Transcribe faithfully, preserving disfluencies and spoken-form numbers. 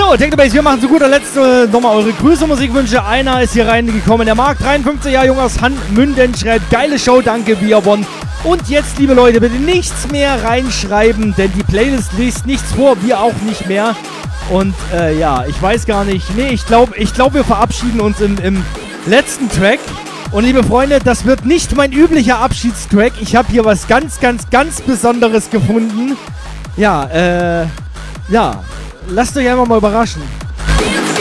So, Technobase, wir machen zu guter Letzt äh, nochmal eure Grüße-Musikwünsche. Einer ist hier reingekommen. Der Marc, dreiundfünfzig Jahre jung aus Hanmünden, schreibt, geile Show, danke, Biabon. Und jetzt, liebe Leute, bitte nichts mehr reinschreiben, denn die Playlist liest nichts vor, wir auch nicht mehr. Und äh, ja, ich weiß gar nicht. Nee, ich glaube, ich glaub, wir verabschieden uns im, im letzten Track. Und liebe Freunde, das wird nicht mein üblicher Abschiedstrack. Ich habe hier was ganz, ganz, ganz Besonderes gefunden. Ja, äh, ja, lasst euch einfach mal überraschen.